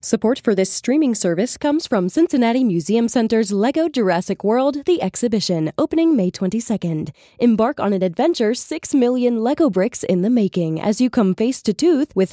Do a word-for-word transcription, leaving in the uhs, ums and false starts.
Support for this streaming service comes from Cincinnati Museum Center's Lego Jurassic World: The Exhibition, opening May twenty-second. Embark on an adventure six million Lego bricks in the making as you come face to tooth with